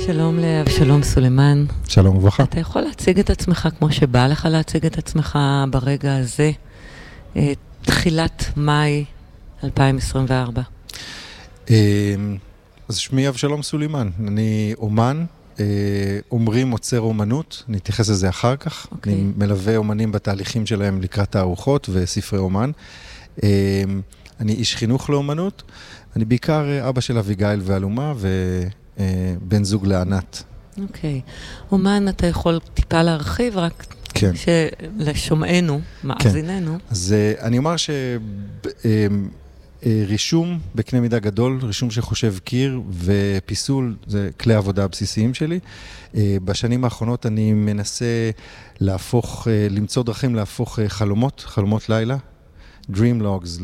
שלום לאבשלום סולימן. שלום וברכה. אתה יכול להציג את עצמך כמו שבא לך להציג את עצמך ברגע הזה, תחילת מאי 2024? אז שמי אבשלום סולימן, אני אומן, אומרים עוצר אומנות, אני אתייחס לזה אחר כך. אני מלווה אומנים בתהליכים שלהם לקראת תערוכות וספרי אומן. אני איש חינוך לאומנות, אני בעיקר אבא של אביגיל ואלומה ובן זוג לענת. אוקיי. אומן, אתה יכול טיפה להרחיב רק כן. שלשומענו, מאזיננו. אז אני אומר רישום בקנה מידה גדול, רישום שחושב קיר ופיסול, זה כלי העבודה הבסיסיים שלי. בשנים האחרונות אני מנסה למצוא דרכים להפוך חלומות לילה, Dream Logs,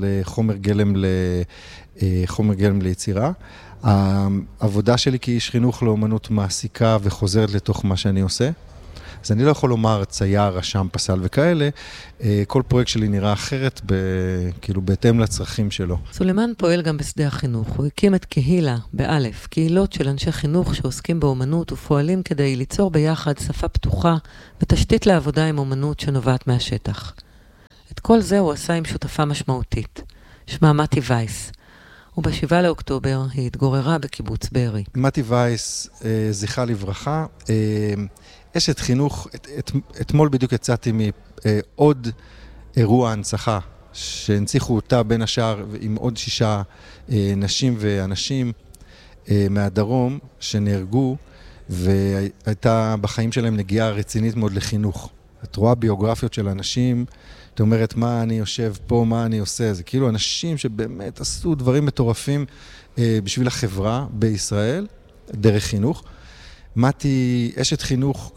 לחומר גלם ליצירה. העבודה שלי כאיש חינוך לאומנות מעסיקה וחוזרת לתוך מה שאני עושה. אז אני לא יכול לומר צייר, רשם, פסל וכאלה. כל פרויקט שלי נראה אחרת, כאילו בהתאם לצרכים שלו. סולימן פועל גם בשדה החינוך. הוא הקים את קהילה, באלף, קהילות של אנשי חינוך שעוסקים באומנות ופועלים כדי ליצור ביחד שפה פתוחה ותשתית לעבודה עם אומנות שנובעת מהשטח. את כל זה הוא עשה עם שותפה משמעותית, שמה מתי וייס. וב7 לאוקטובר היא התגוררה בקיבוץ בארי. מתי וייס, זכרה לברכה, אשת חינוך, אתמול בדיוק יצאתי מעוד אירוע הנצחה, שהנציחו אותה בין השאר עם עוד 6 נשים ואנשים מהדרום שנהרגו, והייתה בחיים שלהם נגיעה רצינית מאוד לחינוך. את רואה ביוגרפיות של אנשים, את אומרת מה אני יושב פה, מה אני עושה, זה כאילו אנשים שבאמת עשו דברים מטורפים בשביל החברה בישראל, דרך חינוך. מתי, אשת חינוך,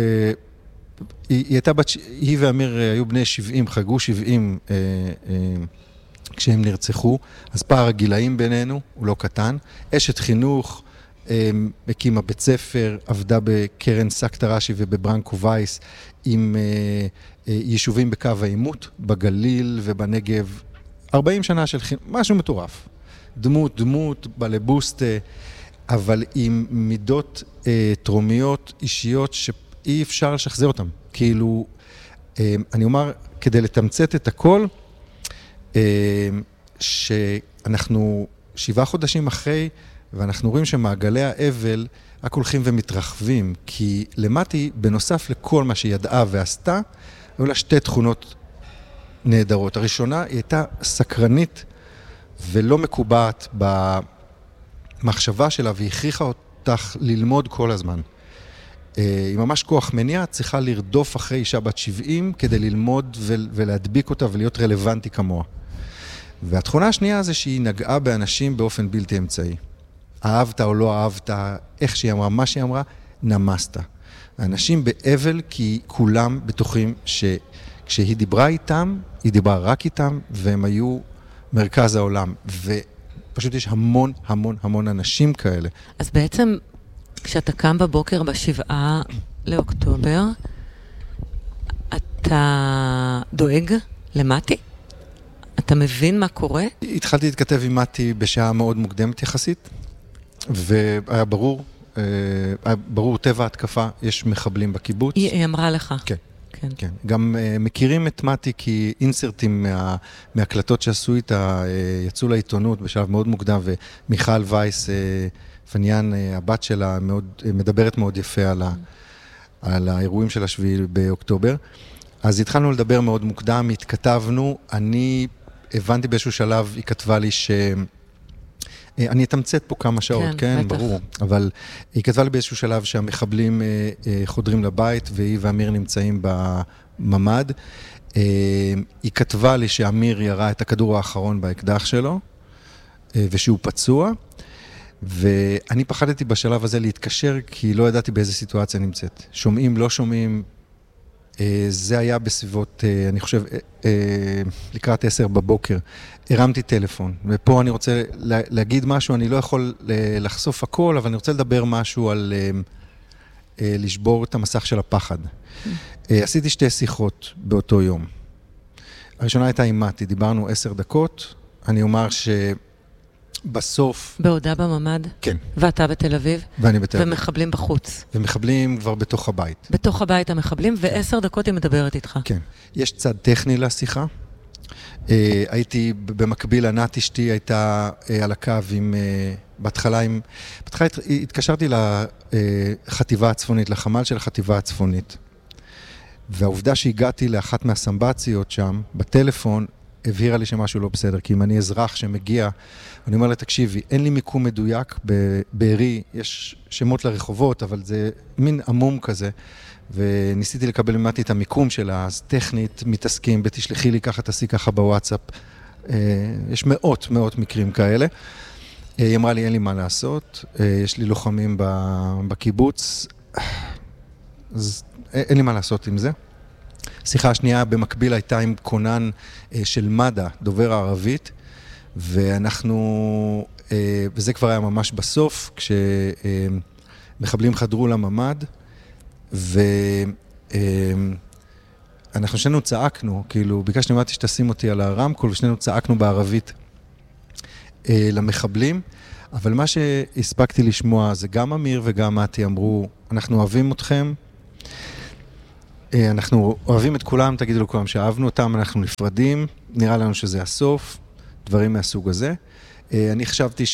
היא ואמיר היו בני 70, חגגו 70 כשהם נרצחו, אז פער הגילאים בינינו הוא לא קטן. אשת חינוך הקימה בית ספר, עבדה בקרן סקטה רש"י ובברנקו וייס עם יישובים בקו העימות, בגליל ובנגב, 40 שנה של חינוך, משהו מטורף. דמות, בלבוסט, אבל עם מידות תרומיות אישיות שאי אפשר לשחזר אותן. כאילו, אני אומר, כדי לתמצת את הכל, שאנחנו 7 חודשים אחרי, ואנחנו רואים שמעגלי האבל רק הולכים ומתרחבים, כי למתי, בנוסף לכל מה שהיא ידעה ועשתה, היו לה 2 תכונות נהדרות. הראשונה, היא הייתה סקרנית ולא מקובעת במחשבה שלה, והכריחה אותך ללמוד כל הזמן. היא ממש כוח מניע, צריכה לרדוף אחרי אישה בת 70 כדי ללמוד ולהדביק אותה ולהיות רלוונטי כמוה. והתכונה השנייה זה שהיא נגעה באנשים באופן בלתי אמצעי. אהבת או לא אהבת, איך שהיא אמרה, מה שהיא אמרה, נמסת. האנשים באבל כי כולם בטוחים שכשהיא דיברה איתם, היא דיברה רק איתם, והם היו מרכז העולם. ופשוט יש המון אנשים כאלה. אז בעצם, כשאתה קם בבוקר ב7 לאוקטובר, אתה דואג למתי? אתה מבין מה קורה? התחלתי להתכתב עם מתי בשעה מאוד מוקדמת יחסית, והיה ברור טבע התקפה, יש מחבלים בקיבוץ. היא אמרה לך? כן. גם מכירים את מתי כי אינסרטים מהקלטות שעשו איתה, יצאו לעיתונות בשלב מאוד מוקדם, ומיכל וייס, פניאן, הבת שלה, מדברת מאוד יפה על האירועים של 7 באוקטובר. אז התחלנו לדבר מאוד מוקדם, התכתבנו, אני הבנתי באיזשהו שלב, היא כתבה לי אני אתמצת פה כמה שעות, כן, בטח. ברור. אבל היא כתבה לי באיזשהו שלב שהמחבלים חודרים לבית, והיא ואמיר נמצאים בממד. היא כתבה לי שאמיר ירה את הכדור האחרון באקדח שלו, ושהוא פצוע. ואני פחדתי בשלב הזה להתקשר, כי לא ידעתי באיזה סיטואציה נמצאת. שומעים, לא שומעים. זה היה בסביבות, אני חושב, לקראת 10 בבוקר. הרמתי טלפון, ופה אני רוצה להגיד משהו, אני לא יכול לחשוף הכל, אבל אני רוצה לדבר משהו על לשבור את המסך של הפחד. עשיתי 2 שיחות באותו יום. הראשונה הייתה עם מתי, דיברנו 10 דקות, אני אומר בסוף... בעודה בממד? כן. ואתה בתל אביב? ואני בתל אביב. ומחבלים בחוץ? ומחבלים כבר בתוך הבית. בתוך הבית המחבלים, ו10 דקות היא מדברת איתך. כן. יש צד טכני לשיחה. הייתי במקביל, ענת אשתי הייתה על הקו עם... בהתחלה התקשרתי לחטיבה הצפונית, לחמ"ל של החטיבה הצפונית. והעובדה שהגעתי לאחת מהסמבציות שם, בטלפון, הבהירה לי שמשהו לא בסדר, כי אם אני אזרח שמגיע, אני אומר לה, תקשיבי, אין לי מיקום מדויק, בערי יש שמות לרחובות, אבל זה מין עמום כזה, וניסיתי לקבל ממתי את המיקום שלה, אז טכנית מתעסקים, בתשלחי לי ככה, תעשי ככה בוואטסאפ, יש מאות מקרים כאלה. היא אמרה לי, אין לי מה לעשות, יש לי לוחמים בקיבוץ, אז אין לי מה לעשות עם זה. השיחה השנייה במקביל הייתה עם כונן של מד"א, דובר ערבית, וזה כבר היה ממש בסוף, כשמחבלים חדרו לממד, ואנחנו שנינו צעקנו, כאילו ביקשתי אמרתי שתשים אותי על הרמקול, ושנינו צעקנו בערבית למחבלים, אבל מה שהספקתי לשמוע זה גם אמיר וגם מתי אמרו, אנחנו אוהבים אתכם, אנחנו אוהבים את כולם, תגידו לכולם שאהבנו אותם, אנחנו נפרדים, נראה לנו שזה הסוף, דברים מהסוג הזה. אני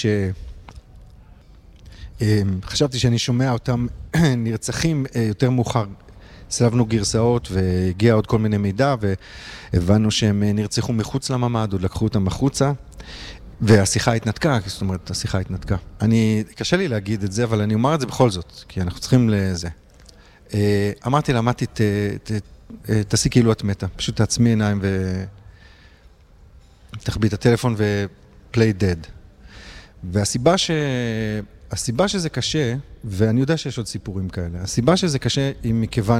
חשבתי שאני שומע אותם נרצחים יותר מאוחר, סלבנו גרסאות והגיע עוד כל מיני מידע, והבנו שהם נרצחו מחוץ לממד, עוד לקחו אותם מחוצה, והשיחה התנתקה, זאת אומרת, השיחה התנתקה. קשה לי להגיד את זה, אבל אני אומר את זה בכל זאת, כי אנחנו צריכים לזה. אמרתי לה, מתי, תעשי כאילו את מתה, פשוט תעצמי עיניים ותחביא את הטלפון ו-play dead. והסיבה שזה קשה, ואני יודע שיש עוד סיפורים כאלה, הסיבה שזה קשה היא מכיוון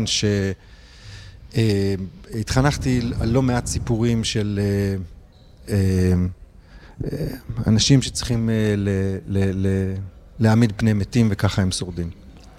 שהתחנכתי על לא מעט סיפורים של אנשים שצריכים להעמיד פני מתים וככה הם שורדים.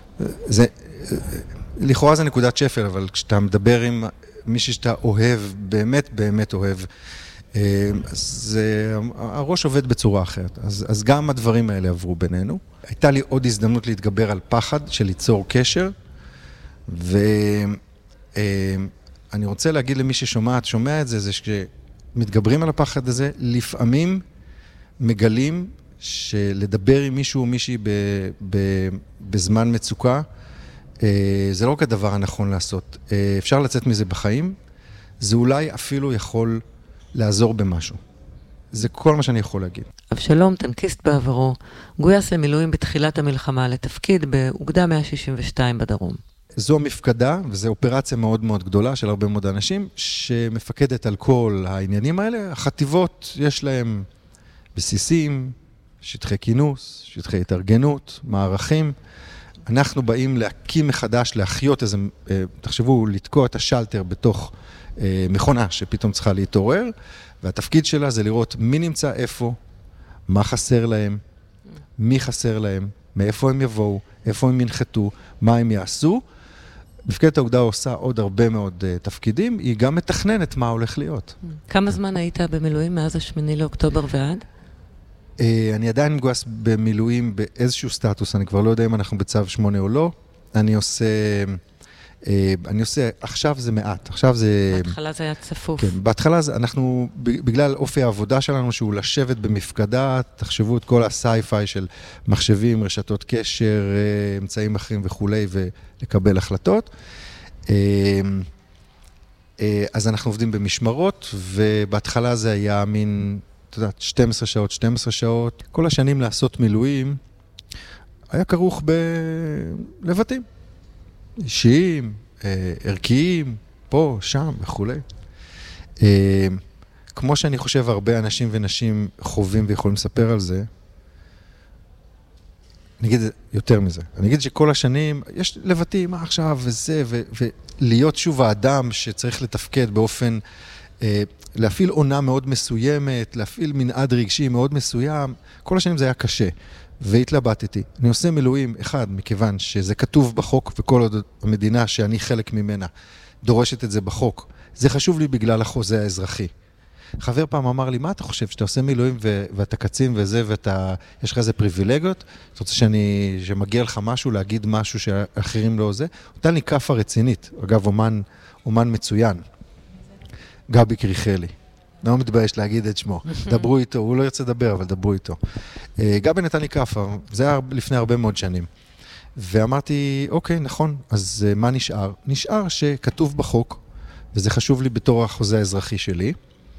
לכאורה זה נקודת שפל, אבל כשאתה מדבר עם מישהו שאתה אוהב, באמת אוהב, אז הראש עובד בצורה אחרת. אז גם הדברים האלה עברו בינינו. הייתה לי עוד הזדמנות להתגבר על פחד של ליצור קשר, ואני רוצה להגיד למי שומע את זה, זה שכשמתגברים על הפחד הזה, לפעמים מגלים שלדבר עם מישהו או מישהי בזמן מצוקה, זה לא רק הדבר הנכון לעשות. אפשר לצאת מזה בחיים, זה אולי אפילו יכול לעזור במשהו. זה כל מה שאני יכול להגיד. אבשלום, טנקיסט בעברו, גויס למילואים בתחילת המלחמה לתפקיד באוגדה 162 בדרום. זו המפקדה, וזו אופרציה מאוד מאוד גדולה של הרבה מאוד אנשים, שמפקדת על כל העניינים האלה. החטיבות יש להם בסיסים, שטחי כינוס, שטחי התארגנות, מערכים. אנחנו באים להקים מחדש, להחיות איזה, תחשבו, לתקוע את השלטר בתוך מכונה שפתאום צריכה להתעורר, והתפקיד שלה זה לראות מי נמצא איפה, מה חסר להם, מי חסר להם, מאיפה הם יבואו, איפה הם ינחתו, מה הם יעשו. מפקדת האוגדה עושה עוד הרבה מאוד תפקידים, היא גם מתכננת מה הולך להיות. כמה זמן היית במילואים מאז 8 לאוקטובר ועד? אני עדיין מגויס במילואים באיזשהו סטטוס, אני כבר לא יודע אם אנחנו בצו 8 או לא. אני עושה, עכשיו זה מעט, עכשיו זה... בהתחלה זה היה צפוף. כן, בהתחלה אנחנו, בגלל אופי העבודה שלנו, שהוא לשבת במפקדה, תחשבו את כל הסייפיי של מחשבים, רשתות קשר, אמצעים אחרים וכולי, ולקבל החלטות. אז אנחנו עובדים במשמרות, ובהתחלה זה היה מין... אתה יודעת, 12 שעות, כל השנים לעשות מילואים, היה כרוך בלבטים. אישיים, ערכיים, פה, שם וכו'. כמו שאני חושב, הרבה אנשים ונשים חווים ויכולים לספר על זה, אני אגיד יותר מזה. אני אגיד שכל השנים, יש לבטים, מה עכשיו וזה, ולהיות שוב האדם שצריך לתפקד באופן... להפעיל עונה מאוד מסוימת, להפעיל מנעד רגשי מאוד מסוים, כל השנים זה היה קשה, והתלבטתי. אני עושה מילואים, אחד, מכיוון שזה כתוב בחוק, וכל עוד המדינה שאני חלק ממנה דורשת את זה בחוק. זה חשוב לי בגלל החוזה האזרחי. חבר פעם אמר לי, מה אתה חושב, שאתה עושה מילואים ואתה קצין וזה, יש לך איזה פריבילגיות? אתה רוצה שמגיע לך משהו, להגיד משהו שאחרים לא זה? אותה לי כפה רצינית, אגב, אומן מצוין. גבי קריכלי. לא מתבייש להגיד את שמו. דברו איתו, הוא לא ירצה לדבר, אבל דברו איתו. גבי נתן לי כפה, זה היה לפני הרבה מאוד שנים. ואמרתי, אוקיי, נכון, אז מה נשאר? נשאר שכתוב בחוק, וזה חשוב לי בתור החוזה האזרחי שלי,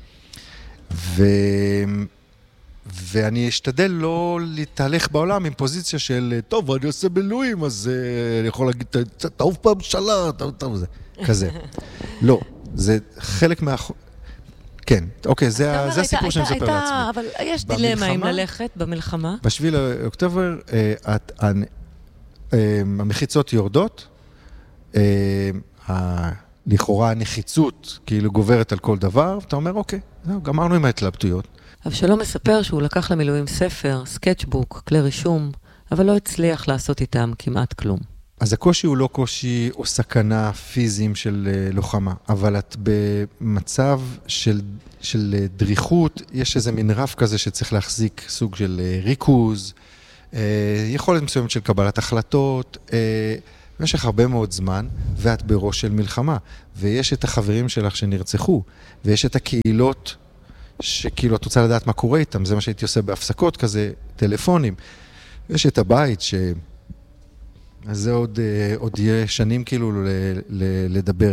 ואני אשתדל לא להתהלך בעולם עם פוזיציה של, טוב, אני עושה מילואים, אז אני יכול להגיד, תעוף בממשלה, תעוף זה, כזה. לא, זה חלק כן, אוקיי, זה הסיפור שאני מספר לעצמי. אבל יש דילמה אם ללכת במלחמה. בשביל אוקטובר, המחיצות יורדות, לכאורה הנחיצות כאילו גוברת על כל דבר, ואתה אומר, אוקיי, גמרנו עם ההתלבטויות. אבשלום מספר שהוא לקח למילואים ספר, סקצ'בוק, כלי רישום, אבל לא הצליח לעשות איתם כמעט כלום. אז הקושי הוא לא קושי או סכנה פיזיים של לוחמה, אבל את במצב של דריכות, יש איזה מין רף כזה שצריך להחזיק סוג של ריכוז, יכולת מסוימת של קבלת החלטות, במשך הרבה מאוד זמן, ואת בראש של מלחמה, ויש את החברים שלך שנרצחו, ויש את הקהילות שכאילו את רוצה לדעת מה קורה איתם, זה מה שהייתי עושה בהפסקות כזה, טלפונים, ויש את הבית אז זה עוד יהיה שנים כאילו לדבר.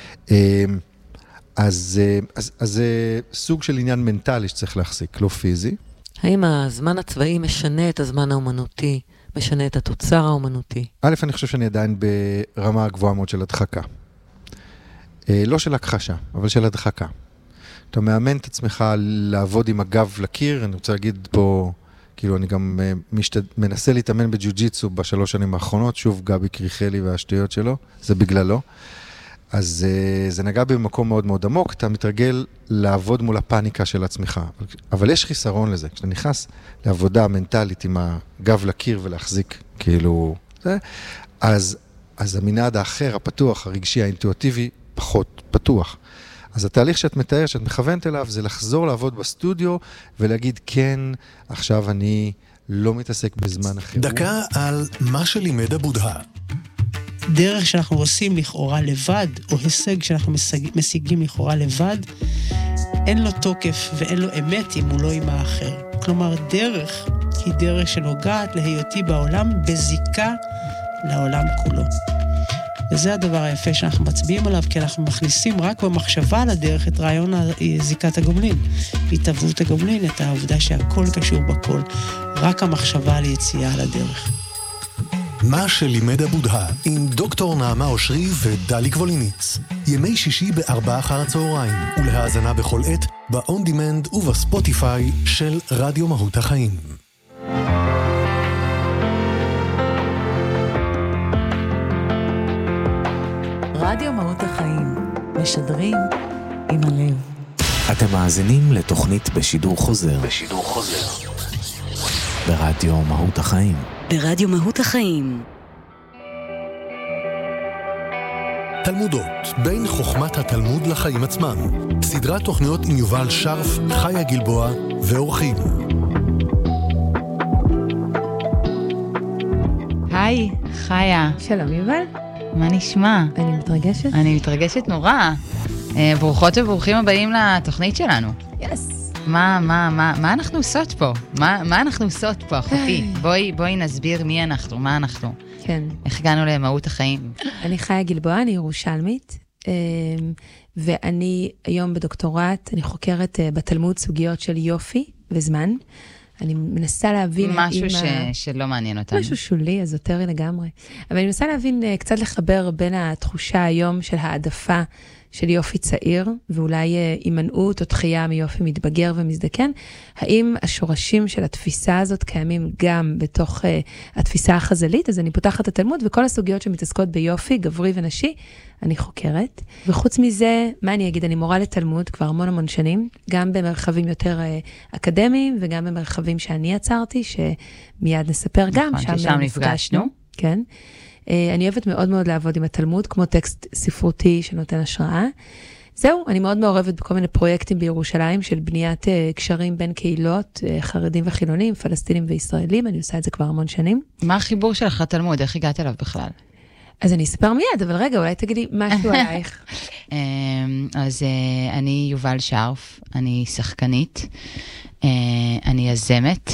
אז זה סוג של עניין מנטלי שצריך להחזיק, לא פיזי. האם הזמן הצבאי משנה את הזמן האומנותי, משנה את התוצר האומנותי? א', אני חושב שאני עדיין ברמה גבוהה מאוד של הדחקה. לא של הכחשה, אבל של הדחקה. אתה מאמן את עצמך לעבוד עם הגב לקיר, אני רוצה להגיד פה, כאילו אני גם מנסה להתאמן בג'יוג'יצו ב3 שנים האחרונות, שוב גבי קריכלי והשטויות שלו, זה בגללו. אז זה נגע במקום מאוד מאוד עמוק, אתה מתרגל לעבוד מול הפאניקה של עצמך. אבל יש חיסרון לזה, כשאתה נכנס לעבודה מנטלית עם הגב לקיר ולהחזיק כאילו זה, אז המנעד האחר, הפתוח, הרגשי, האינטואטיבי, פחות פתוח. אז התהליך שאת מתאר, שאת מכוונת אליו, זה לחזור לעבוד בסטודיו ולהגיד, כן, עכשיו אני לא מתעסק בזמן אחר. דקה על מה שלימד הבודהה. דרך שאנחנו עושים לכאורה לבד, או הישג שאנחנו משיגים לכאורה לבד, אין לו תוקף ואין לו אמת אם הוא לא עם האחר. כלומר, דרך היא דרך שנוגעת להיותי בעולם בזיקה לעולם כולו. וזה הדבר היפה שאנחנו מצביעים עליו, כי אנחנו מכניסים רק במחשבה לדרך את רעיון זיקת הגומלין, התהוות הגומלין, את העובדה שהכל קשור בכל, רק המחשבה ליציאה לדרך. מה שלימד הבודהה עם דוקטור נעמה אושרי ודלי קבוליניץ. ימי שישי ב16:00 ולהאזנה בכל עת, ב-on demand ובספוטיפיי של רדיו מהות החיים. רדיו מהות החיים, משדרים עם הלב. אתם מאזינים לתוכנית בשידור חוזר. ברדיו מהות החיים. ברדיו מהות החיים. תלמודות, בין חוכמת התלמוד לחיים עצמם. סדרת תוכניות עם יובל שרף, חיה גלבוע ואורחים. היי, חיה. שלום יובל. מה נשמע? אני מתרגשת. אני מתרגשת נורא. ברוכות וברוכים הבאים לתוכנית שלנו. יס. מה אנחנו עושות פה? מה אנחנו עושות פה, אחותי? בואי נסביר מי אנחנו, מה אנחנו. כן. איך הגענו למהות החיים? אני חיה גלבוע, אני ירושלמית, ואני היום בדוקטורט, אני חוקרת בתלמוד סוגיות של יופי וזמן. אני מנסה להבין... משהו שלא מעניין אותנו. משהו שולי, אזוטרי לגמרי. אבל אני מנסה להבין, קצת לחבר בין התחושה היום של העדפה של יופי צעיר, ואולי הימנעות או דחייה מיופי מתבגר ומזדקן. האם השורשים של התפיסה הזאת קיימים גם בתוך התפיסה החז"לית? אז אני פותחת את התלמוד, וכל הסוגיות שמתעסקות ביופי, גברי ונשי, אני חוקרת. וחוץ מזה, מה אני אגיד? אני מורה לתלמוד כבר המון שנים, גם במרחבים יותר אקדמיים, וגם במרחבים שאני יצרתי, שמיד נספר גם, שם נפגשנו. כן. אני אוהבת מאוד לעבוד עם התלמוד, כמו טקסט ספרותי שנותן השראה. זהו, אני מאוד מעורבת בכל מיני פרויקטים בירושלים של בניית קשרים בין קהילות, חרדים וחילונים, פלסטינים וישראלים, אני עושה את זה כבר המון שנים. מה החיבור שלך לתלמוד? איך הגעת אליו בכלל? אז אני אספר מיד, אבל רגע, אולי תגידי משהו עלייך. אז אני יובל שרף, אני שחקנית, אני יזמת,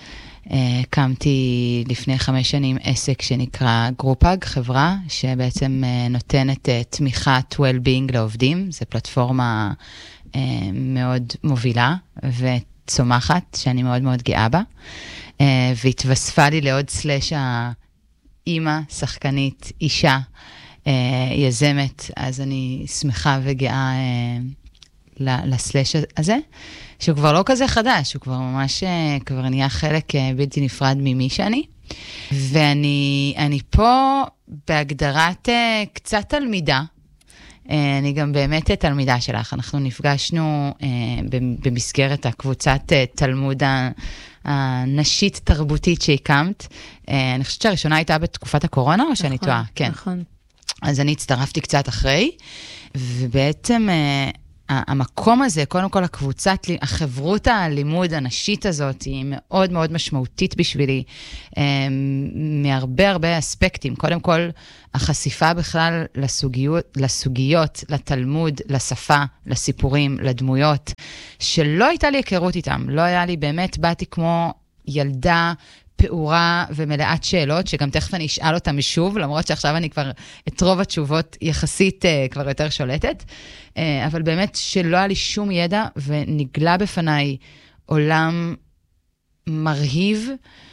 קמתי לפני 5 שנים עסק שנקרא גרופאג, חברה שבעצם נותנת תמיכת well-being לעובדים, זו פלטפורמה מאוד מובילה וצומחת, שאני מאוד מאוד גאה בה, והתווספה לי לעוד סלש אימא, שחקנית, אישה, יזמת, אז אני שמחה וגאה לסלש הזה, שהוא כבר לא כזה חדש, הוא כבר ממש, כבר נהיה חלק בלתי נפרד ממי שאני, ואני פה בהגדרת קצת תלמידה, אני גם באמת תלמידה שלך, אנחנו נפגשנו במסגרת הקבוצת תלמוד הנשית תרבותית שהקמת, אני חושבת שהראשונה הייתה בתקופת הקורונה, או שאני טועה? כן. נכון. אז אני הצטרפתי קצת אחרי, ובעצם המקום הזה, קודם כל הקבוצת, החברות הלימוד הנשית הזאת, היא מאוד מאוד משמעותית בשבילי, מהרבה הרבה אספקטים. קודם כל, החשיפה בכלל לסוגיות, לתלמוד, לשפה, לסיפורים, לדמויות, שלא הייתה לי היכרות איתם. לא היה לי, באמת באתי כמו ילדה פעורה ומלאת שאלות, שגם תכף אני אשאל אותם שוב, למרות שעכשיו אני כבר את רוב התשובות יחסית כבר יותר שולטת, אבל באמת שלא היה לי שום ידע, ונגלה בפניי עולם מרהיב,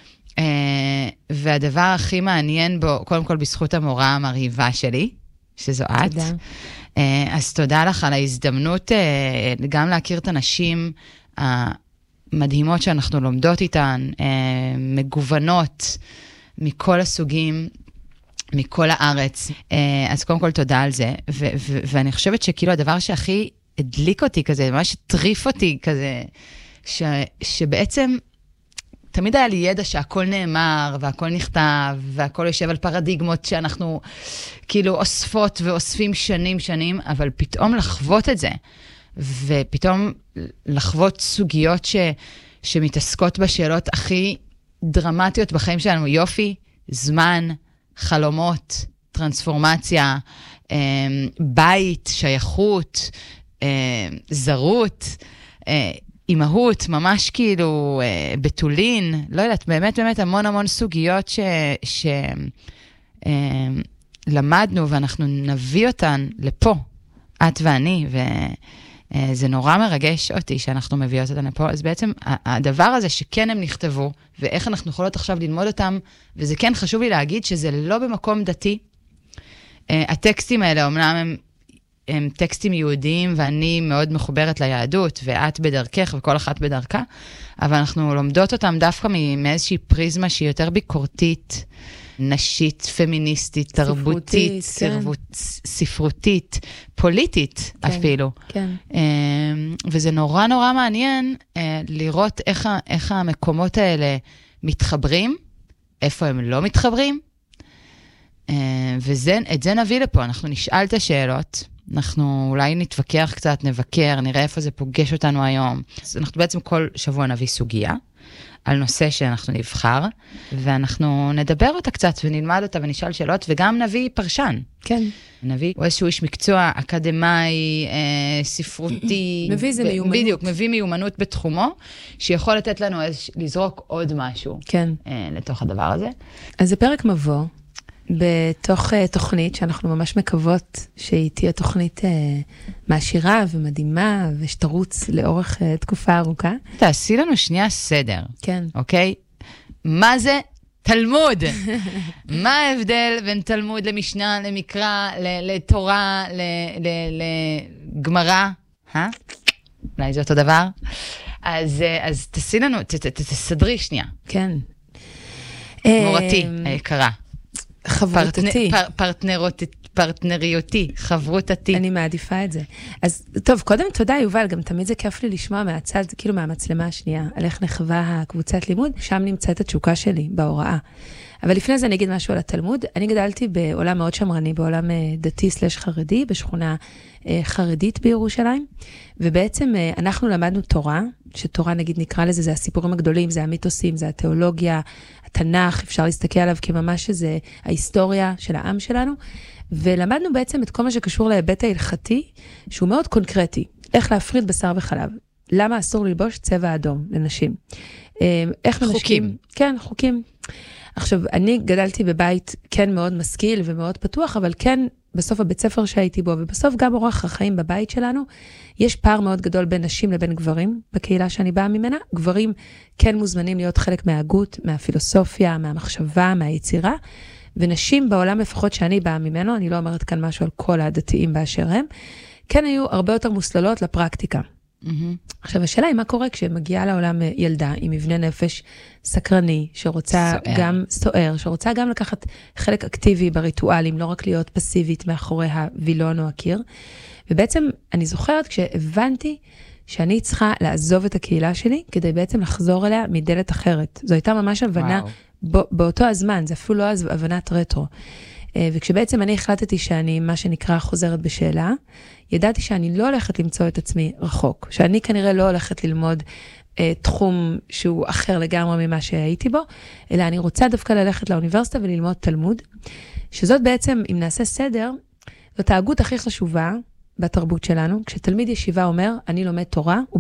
והדבר הכי מעניין בו, קודם כל בזכות המורה המרהיבה שלי, שזו את. תודה. אז תודה לך על ההזדמנות גם להכיר את הנשים מדהימות שאנחנו לומדות איתן, מגוונות מכל הסוגים, מכל הארץ. אז קודם כל תודה על זה, ואני חושבת שכאילו הדבר שהכי הדליק אותי כזה, ממש טריף אותי כזה, שבעצם תמיד היה לי ידע שהכל נאמר, והכל נכתב, והכל יושב על פרדיגמות שאנחנו כאילו אוספות ואוספים שנים, אבל פתאום לחוות את זה, ופתאום לחוות סוגיות שמתעסקות בשאלות הכי דרמטיות בחיים שלנו, יופי, זמן, חלומות, טרנספורמציה, בית, שייכות, זרות, אימהות, ממש כאילו בתולין, לא יודעת, באמת המון סוגיות שלמדנו, ואנחנו נביא אותן לפה, את ואני, זה נורא מרגש אותי שאנחנו מביאות אותם לפה, אז בעצם הדבר הזה שכן הם נכתבו, ואיך אנחנו יכולות עכשיו ללמוד אותם, וזה כן חשוב לי להגיד שזה לא במקום דתי. הטקסטים האלה, אומנם הם טקסטים יהודיים, ואני מאוד מחוברת ליהדות, ואת בדרכך וכל אחת בדרכה, אבל אנחנו לומדות אותם דווקא מאיזושהי פריזמה שהיא יותר ביקורתית, נשית, פמיניסטית, תרבותית, ספרותית, פוליטית אפילו. כן. וזה נורא מעניין לראות איך המקומות האלה מתחברים, איפה הם לא מתחברים, ואת זה נביא לפה, אנחנו נשאל את השאלות, אנחנו אולי נתווכח קצת, נבקר, נראה איפה זה פוגש אותנו היום. אז אנחנו בעצם כל שבוע נביא סוגיה, על נושא שאנחנו נבחר, ואנחנו נדבר אותה קצת, ונלמד אותה, ונשאל שאלות, וגם נביא פרשן. כן. נביא איזשהו איש מקצוע, אקדמאי, ספרותי. מביא איזה מיומנות. בדיוק, מביא מיומנות בתחומו, שיכול לתת לנו לזרוק עוד משהו. כן. לתוך הדבר הזה. אז זה פרק מבוא, בתוך תוכנית שאנחנו ממש מקוות שהיא תהיה תוכנית מעשירה ומדהימה, ושתרוץ לאורך תקופה ארוכה. תעשי לנו שנייה סדר. כן. אוקיי? מה זה תלמוד? מה ההבדל בין תלמוד למשנה, למקרא, לתורה, לגמרא? אולי זה אותו דבר? אז תעשי לנו, תסדרי שנייה. כן. מורתי, היקרה. חברותתי. פרטנריותי, חברותתי. אני מעדיפה את זה. אז טוב, קודם תודה יובל, גם תמיד זה כיף לי לשמוע מהצד, כאילו מהמצלמה השנייה, על איך נחווה הקבוצת לימוד, שם נמצאת התשוקה שלי בהוראה. אבל לפני זה אני אגיד משהו על התלמוד. אני גדלתי בעולם מאוד שמרני, בעולם דתי/חרדי, בשכונה חרדית בירושלים, ובעצם אנחנו למדנו תורה, שתורה נגיד נקרא לזה, זה הסיפורים הגדולים, זה המיתוסים, זה התיאולוגיה, התנ"ך, אפשר להסתכל עליו כממש שזה ההיסטוריה של העם שלנו, ולמדנו בעצם את כל מה שקשור להיבט ההלכתי, שהוא מאוד קונקרטי, איך להפריד בשר וחלב, למה אסור ללבוש צבע אדום לנשים. חוקים. כן, חוקים. עכשיו, אני גדלתי בבית כן מאוד משכיל ומאוד פתוח, אבל כן בסוף הבית ספר שהייתי בו, ובסוף גם אורח החיים בבית שלנו, יש פער מאוד גדול בין נשים לבין גברים, בקהילה שאני באה ממנה. גברים כן מוזמנים להיות חלק מההגות, מהפילוסופיה, מהמחשבה, מהיצירה, ונשים בעולם לפחות שאני באה ממנו, אני לא אומרת כאן משהו על כל הדתיים באשר הם, כן היו הרבה יותר מוסללות לפרקטיקה. עכשיו, השאלה היא מה קורה כשמגיעה לעולם ילדה עם מבנה נפש סקרני, שרוצה גם סוער, שרוצה גם לקחת חלק אקטיבי בריטואלים, לא רק להיות פסיבית מאחורי הווילון או הקיר. ובעצם אני זוכרת כשהבנתי שאני צריכה לעזוב את הקהילה שלי, כדי בעצם לחזור אליה מדלת אחרת. זו הייתה ממש הבנה באותו הזמן, זה אפילו לא הבנת רטרו. וכשבעצם אני החלטתי שאני, מה שנקרא, חוזרת בשאלה, ידעתי שאני לא הולכת למצוא את עצמי רחוק, שאני כנראה לא הולכת ללמוד תחום שהוא אחר לגמרי ממה שהייתי בו, אלא אני רוצה דווקא ללכת לאוניברסיטה וללמוד תלמוד, שזאת בעצם, אם נעשה סדר, זאת ההגות הכי חשובה בתרבות שלנו, כשתלמיד ישיבה אומר, אני לומד תורה,